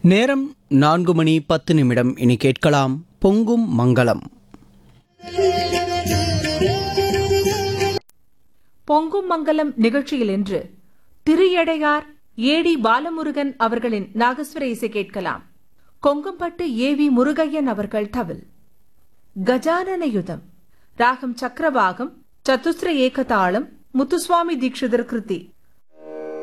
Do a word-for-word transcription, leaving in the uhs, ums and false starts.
நேரம் நான்கு மணி பத்து நிமிடம். இனி கேட்கலாம் பொங்கும் மங்களம். பொங்கும் மங்கலம் நிகழ்ச்சியில் இன்று திரியடையார் ஏடி பாலமுருகன் அவர்களின் நாகஸ்வர இசை கேட்கலாம். கொங்கம்பட்டு ஏ வி முருகையன் அவர்கள் தவில். கஜானனயுதம் ராகம் சக்கரவாகம், சத்துஸ்ர ஏகதாளம், முத்துசுவாமி தீட்சிதர் கிருதி.